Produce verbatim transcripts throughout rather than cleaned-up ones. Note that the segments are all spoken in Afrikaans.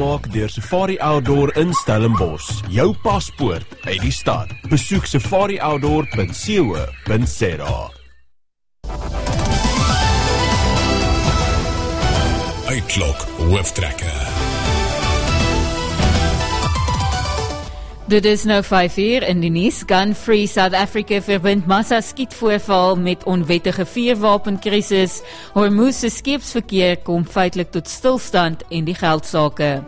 gemaak deur Safari Outdoor in Stellenbosch. Jou paspoort uit die stad. Besoek safari outdoor punt co punt za. Uitklok hooftrekker. Dit is nou vyf uur in die nuus. Gun Free South Africa verbind massa skietvoorval met onwettige vuurwapenkrisis. Hormuz se skeepsverkeer kom feitelik tot stilstand en die geldsake.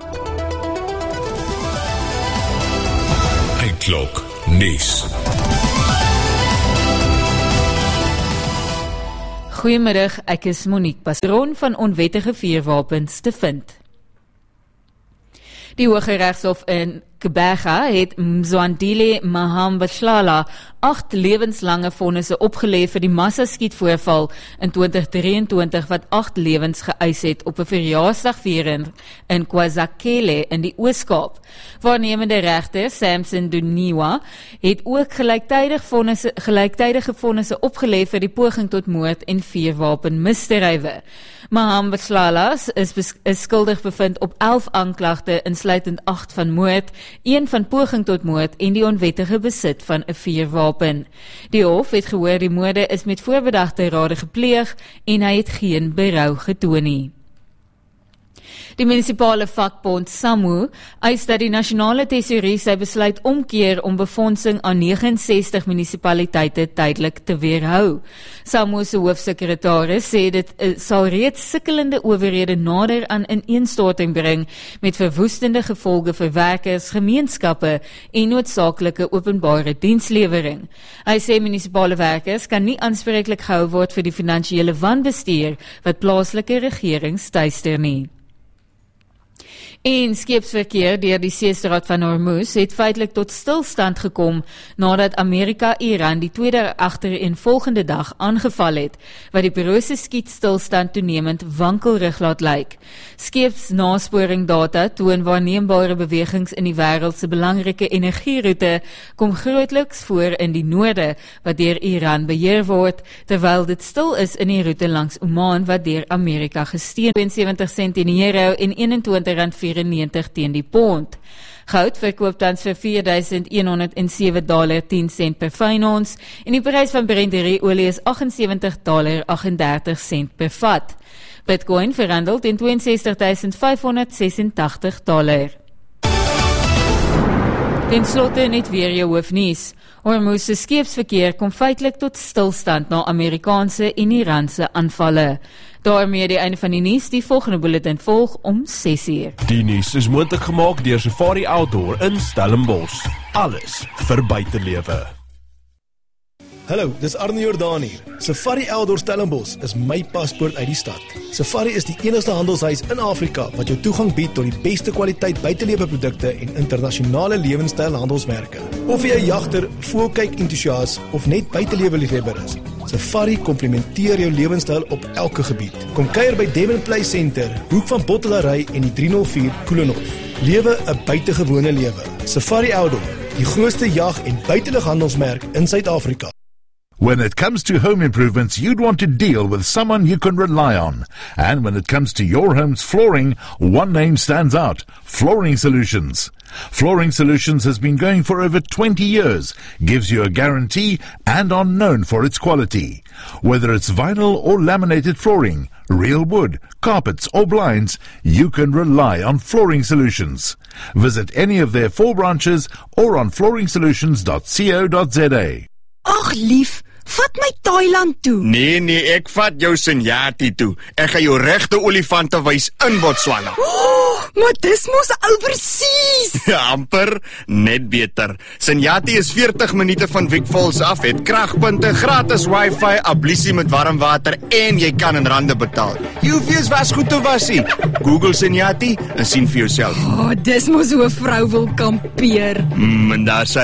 Uitklok nuus. Goeiemiddag, ek is Monique Pasron van onwettige vuurwapens te vind. Die Hooggeregshof in Gqeberha het Mzwandile Mahambahlala agt lewenslange vonnisse opgelê vir die massaskietvoorval in twintig drieëntwintig wat agt lewens geëis het op 'n verjaarsdagviering in KwaZakele in die Oos-Kaap. Waarnemende regter Samson Duniwa het ook gelyktydig vonnisse gelyktydige vonnisse opgelê vir die poging tot moord en vuurwapenmisdrywe. Mahambahlala is, is skuldig bevind op elf aanklagte insluitend agt van moord, een van poging tot moord en die onwettige besit van 'n vuurwapen. Die hof het gehoor die moorde is met voorbedagte rade gepleeg en hy het geen berou getoon nie. Die munisipale vakbond SAMWU eis dat die nasionale tesourie sy besluit omkeer om befondsing aan negenenses stig munisipaliteite tydelik te weerhou. SAMWU se hoofsekretaris sê dit uh, sal reeds sukkelende owerhede nader aan ineenstorting bring met verwoestende gevolge vir werkers, gemeenskappe en noodsaaklike openbare dienslewering. Hy sê munisipale werkers kan nie aanspreeklik gehou word vir die finansiële wanbestuur wat plaaslike regerings tuister nie. En skeepsverkeer deur die seestraat van Hormuz het feitelik tot stilstand gekom nadat Amerika Iran die tweede agtereenvolgende dag aangeval het, wat die bureau se skietstilstand toenemend wankelrig laat lyk. Skeepsnasporing data toon waarneembare bewegings in die wêreld se belangrike energieroete kom grootliks voor in die noorde wat deur Iran beheer word, terwyl dit stil is in die roete langs Oman wat deur Amerika gesteun twee en sewentig sent teen die euro en eenentwintig rand vyfennegentig teen die pond. Goud verkoop tans vir vier duisend honderdsewe dollar tien sent per fyn ons en die prys van Brent olie is agt en sewentig dollar agtendertig sent per vat. Bitcoin verhandel teen ses twee duisend vyfhonderdsesentagtig dollar. Ten slotte net weer jou hoofnuus. Hormuz se skeepsverkeer kom feitelik tot stilstand na Amerikaanse en Iranse aanvalle. Daarmee die einde van die nuus, die volgende bulletin volg om ses uur. Die nuus is moontlik gemaak deur Safari Outdoor in Stellenbosch. Alles vir buitelewe. Hallo, dis Arne Jordaan hier. Safari Outdoor Stellenbosch is my paspoort uit die stad. Safari is die enigste handelshuis in Afrika wat jou toegang bied tot die beste kwaliteit buiteleweprodukte en internasionale lewenstyl handelsmerke. Of jy 'n jagter, voelkyk entoesias of net buitelewe-liefhebber is, Safari komplementeer jou lewenstyl op elke gebied. Kom kuier by Devon Play Center, hoek van Bottelary en die driehonderd vier Koelenhof. Lewe 'n buitengewone lewe. Safari Outdoor, die grootste jag- en buitelughandelsmerk in Suid-Afrika. When it comes to home improvements, you'd want to deal with someone you can rely on. And when it comes to your home's flooring, one name stands out: Flooring Solutions. Flooring Solutions has been going for over twenty years, gives you a guarantee, and are known for its quality. Whether it's vinyl or laminated flooring, real wood, carpets or blinds, you can rely on Flooring Solutions. Visit any of their four branches or on flooring solutions dot co dot za. Ag lief, vat my Thailand toe. Nee, nee, ek vat jou Senyati toe. Ek gaan jou regte olifante wys in Botswana. Oh, maar dis mos oorseas. Ja, amper, net beter. Senyati is veertig minute van Vic Falls af, het kragpunte, gratis wifi, ablusie met warm water en jy kan in rande betaal. Jy hoef eers was goed te wasie. Google Senyati en sien vir jouself. Oh, dis mos hoe 'n vrou wil kampeer. Mm, en daar